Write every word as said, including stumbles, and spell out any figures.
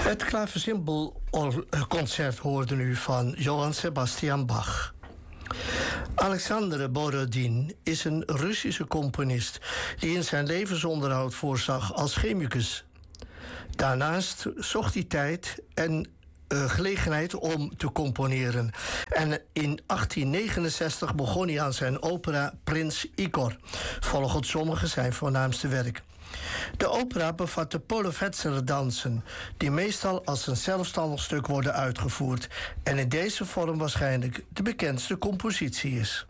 Het klaversymbelconcert hoorde u van Johann Sebastian Bach. Alexander Borodin is een Russische componist die in zijn levensonderhoud voorzag als chemicus. Daarnaast zocht hij tijd en uh, gelegenheid om te componeren. En in achttien negenenzestig begon hij aan zijn opera Prins Igor, volgens sommigen zijn voornaamste werk. De opera bevat de Polovetser dansen, die meestal als een zelfstandig stuk worden uitgevoerd en in deze vorm waarschijnlijk de bekendste compositie is.